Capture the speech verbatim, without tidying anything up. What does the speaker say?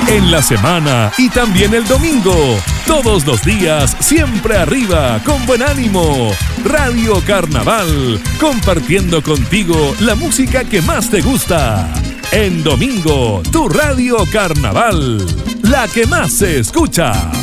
En la semana y también el domingo. Todos los días, siempre arriba, con buen ánimo. Radio Carnaval, compartiendo contigo la música que más te gusta. En domingo, tu Radio Carnaval, la que más se escucha.